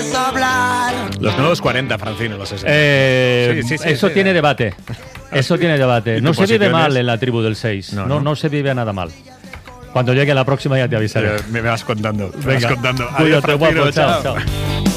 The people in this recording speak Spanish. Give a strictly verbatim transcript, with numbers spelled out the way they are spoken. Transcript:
Los nuevos cuarenta, Francino, los sesenta. Eh, Sí, sí, sí, eso sí, tiene eh. debate. Eso tiene debate. ¿Y No tu se vive posición mal es? en la tribu del seis. No, No, no. no se vive nada mal. Cuando llegue la próxima ya te avisaré. Me vas contando. Me Venga, vas contando. Adiós, cuídate, Francino, guapo. Chao, chao. chao.